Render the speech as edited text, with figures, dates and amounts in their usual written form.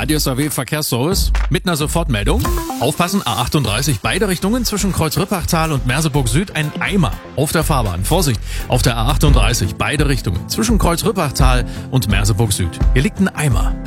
Radio SAW Verkehrsservice mit einer Sofortmeldung. Aufpassen, A38, beide Richtungen zwischen Kreuz-Rippachtal und Merseburg Süd ein Eimer auf der Fahrbahn. Vorsicht, auf der A38, beide Richtungen zwischen Kreuz-Rippachtal und Merseburg Süd. Hier liegt ein Eimer.